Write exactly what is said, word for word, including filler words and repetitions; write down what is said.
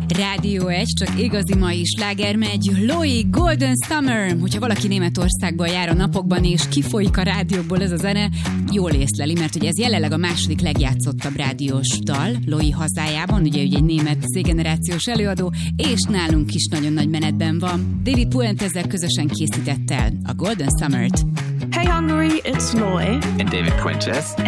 Rádió egy, csak igazi mai sláger megy. Loi, Golden Summer. Hogyha valaki Németországból jár a napokban, és kifolyik a rádióból ez a zene, jól észleli, mert ugye ez jelenleg a második legjátszottabb rádiós dal Loi hazájában, ugye, ugye egy német Z-generációs előadó, és nálunk is nagyon nagy menetben van. David Puente ezzel közösen készített el a Golden Summer-t. Hey Hungary, it's Loi and David Puentes,